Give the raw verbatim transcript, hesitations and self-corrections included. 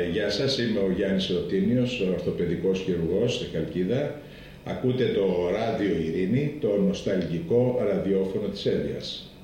γεια σας, είμαι ο Γιάννης Ρωτίνιος, ορθοπαιδικός χειρουργός στη Χαλκίδα. Ακούτε το Ράδιο Ειρήνη, το νοσταλγικό ραδιόφωνο της Εύβοιας.